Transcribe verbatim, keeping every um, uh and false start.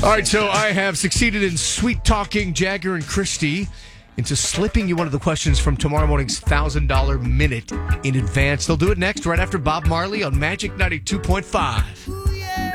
All right, so I have succeeded in sweet-talking Jagger and Christy into slipping you one of the questions from tomorrow morning's one thousand dollars Minute in advance. They'll do it next, right after Bob Marley on Magic ninety-two point five.